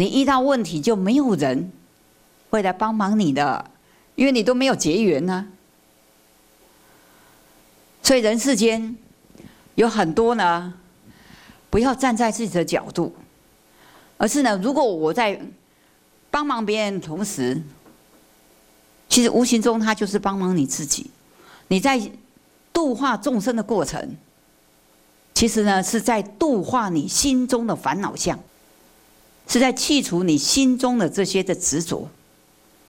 你遇到问题就没有人会来帮忙你的，因为你都没有结缘呢。所以人世间有很多呢，不要站在自己的角度，而是呢，如果我在帮忙别人的同时，其实无形中他就是帮忙你自己。你在度化众生的过程，其实呢是在度化你心中的烦恼相，是在去除你心中的这些的执着。